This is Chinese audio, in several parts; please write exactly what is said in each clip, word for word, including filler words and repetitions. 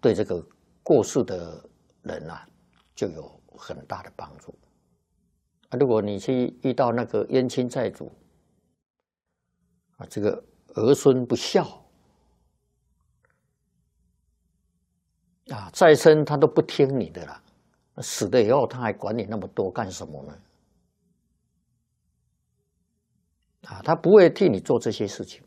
对这个过世的人啊，就有很大的帮助。啊，如果你去遇到那个冤亲债主，啊，这个儿孙不孝，啊，再生他都不听你的啦，死了以后他还管你那么多干什么呢？啊，他不会替你做这些事情。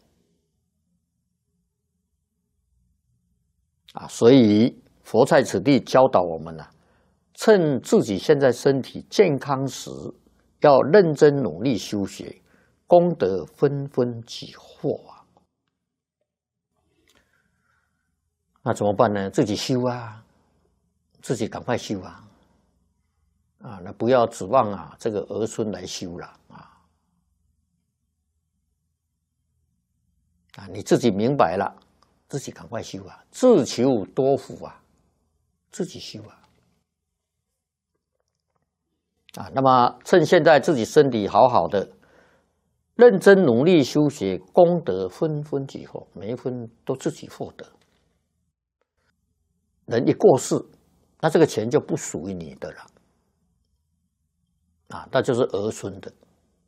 啊，所以佛在此地教导我们啊，趁自己现在身体健康时，要认真努力修学，功德纷纷己获啊。那怎么办呢？自己修啊，自己赶快修啊！啊，那不要指望啊这个儿孙来修了啊！啊，你自己明白了，自己赶快修啊！自求多福啊，自己修啊！啊，那么趁现在自己身体好好的，认真努力修学，功德纷纷己获，每一分都自己获得。人一过世，那这个钱就不属于你的了，啊，那就是儿孙的。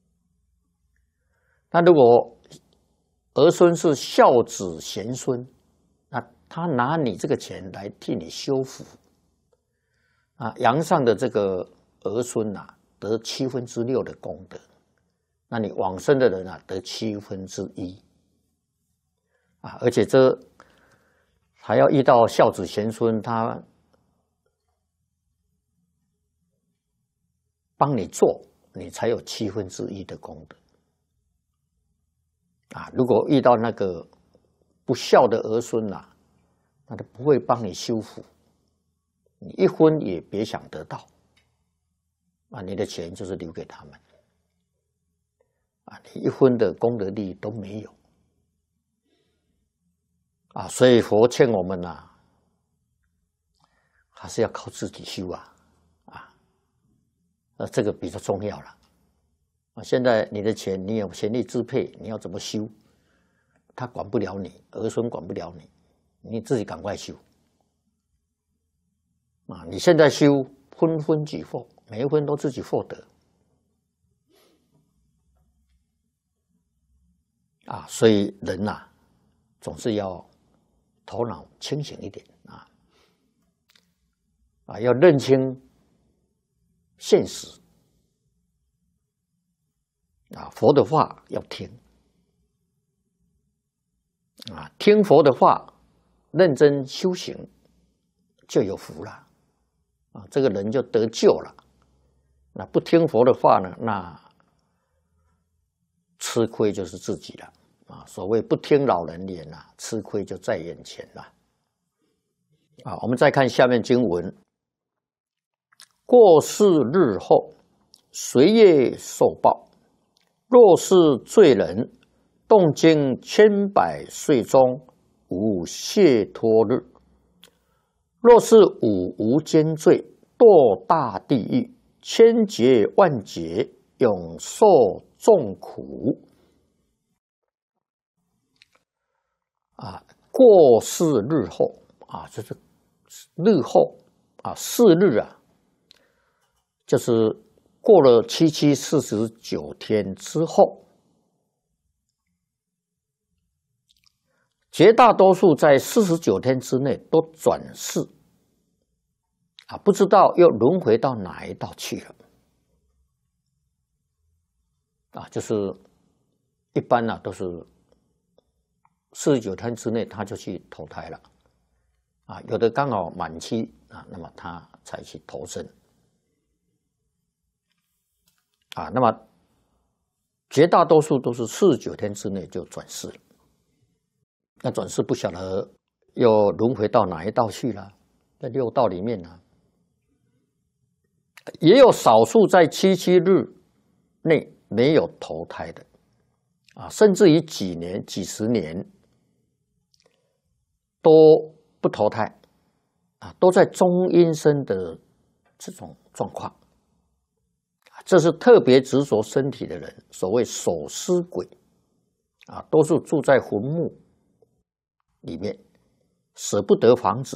那如果儿孙是孝子贤孙，那他拿你这个钱来替你修福，啊，阳上的这个儿孙啊，得七分之六的功德，那你往生的人啊，得七分之一，啊，而且这还要遇到孝子贤孙，他帮你做，你才有七分之一的功德。啊，如果遇到那个不孝的儿孙呐、啊，那他不会帮你修福，你一分也别想得到。啊，你的钱就是留给他们，啊，你一分的功德力都没有。啊，所以佛劝我们呐、啊，还是要靠自己修啊，啊，那这个比较重要了。啊，现在你的钱你有权利支配，你要怎么修，他管不了你，儿孙管不了你，你自己赶快修。啊，你现在修，分分己获，每一分都自己获得。啊，所以人呐、啊，总是要头脑清醒一点啊，啊，要认清现实啊，佛的话要听啊，听佛的话，认真修行，就有福了啊，这个人就得救了。那不听佛的话呢，那吃亏就是自己了啊！所谓不听老人言呐、啊，吃亏就在眼前了。啊，我们再看下面经文：过世日后，随业受报。若是罪人，动经千百岁中，无解脱日；若是五无间罪，堕大地狱，千劫万劫，永受重苦。啊，过世日后啊，就是日后啊，四日啊，就是过了七七四十九天之后，绝大多数在四十九天之内都转世啊，不知道又轮回到哪一道去了啊，就是一般呢、啊、都是四十九天之内他就去投胎了啊，有的刚好满期啊，那么他才去投生啊，那么绝大多数都是四十九天之内就转世了。那转世不晓得又轮回到哪一道去了，在六道里面呢、啊，也有少数在七七日内没有投胎的啊，甚至于几年、几十年都不投胎啊，都在中阴身的这种状况。这是特别执着身体的人，所谓守尸鬼啊，都是住在坟墓里面，舍不得房子